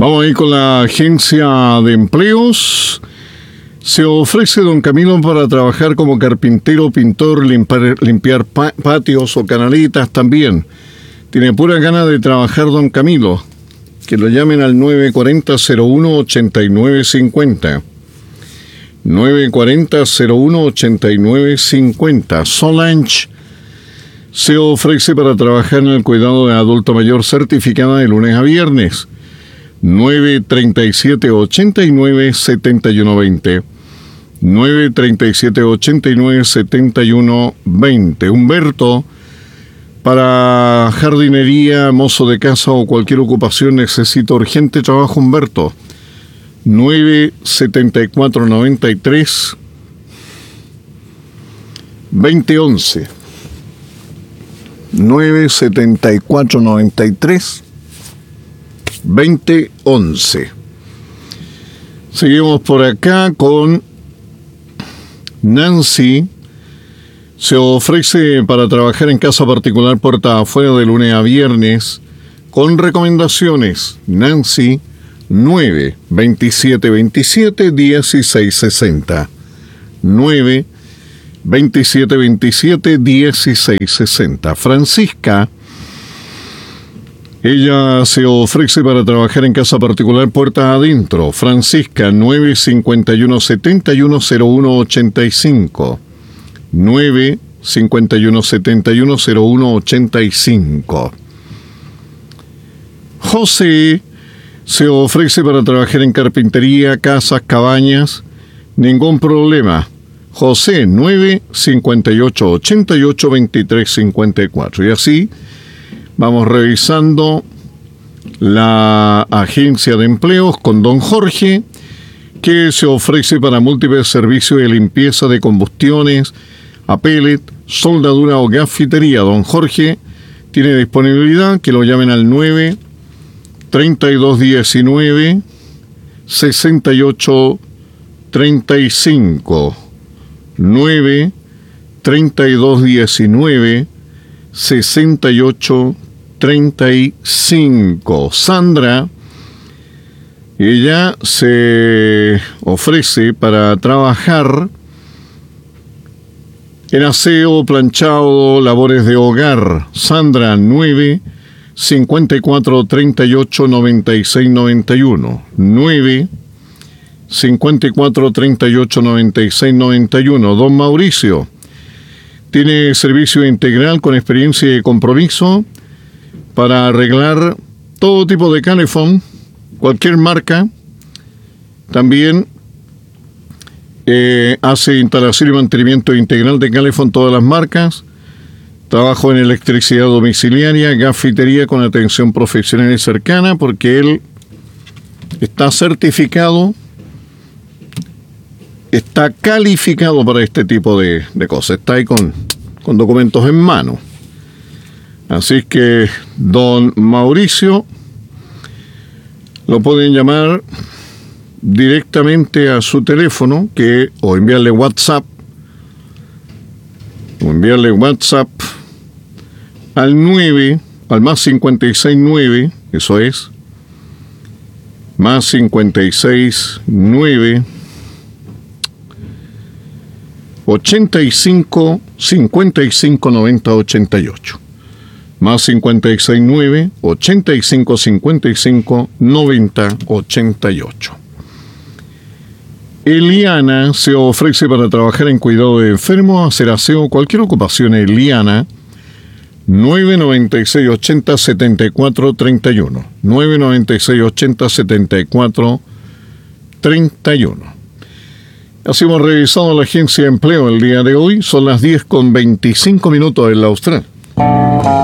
Vamos a ir con la agencia de empleos. Se ofrece don Camilo para trabajar como carpintero, pintor, limpiar patios o canaletas también. Tiene pura gana de trabajar don Camilo. Que lo llamen al 940-01-8950. 940-01-8950. Solange se ofrece para trabajar en el cuidado de adulto mayor certificada de lunes a viernes. 937-89-7120. 937-89-7120. Humberto, para jardinería, mozo de casa o cualquier ocupación, necesita urgente trabajo. Humberto, 974-93 2011. 974-93 2011. Seguimos por acá con Nancy. Se ofrece para trabajar en casa particular puerta afuera de lunes a viernes con recomendaciones. Nancy, 92727-1660. 92727-1660. Francisca, ella se ofrece para trabajar en casa particular puerta adentro. Francisca, 951-7101-85. 951-7101-85. José se ofrece para trabajar en carpintería, casas, cabañas. Ningún problema. José, 958-88-2354. Y así vamos revisando la agencia de empleos con don Jorge, que se ofrece para múltiples servicios de limpieza de combustiones, a pellet, soldadura o gafitería. Don Jorge tiene disponibilidad, que lo llamen al 9-3219-6835. 9-3219-6835. Sandra, ella se ofrece para trabajar en aseo, planchado, labores de hogar. Sandra, 9-54-38-96-91. 9-54-38-96-91. Don Mauricio tiene servicio integral con experiencia y compromiso para arreglar todo tipo de Calefón, cualquier marca. También hace instalación y mantenimiento integral de Calefón, todas las marcas. Trabajo en electricidad domiciliaria, gafitería con atención profesional y cercana, porque él está certificado, está calificado para este tipo de cosas. Está ahí con documentos en mano. Así que don Mauricio lo pueden llamar directamente a su teléfono, o enviarle WhatsApp al más 569, eso es más 569 85 55 90 88. Más 569 85 55 90 88. Eliana se ofrece para trabajar en cuidado de enfermos, hacer aseo, cualquier ocupación. Eliana, 996-80-74-31. 996-80-74-31. Así hemos revisado la agencia de empleo el día de hoy. Son las 10:25 en la Austral.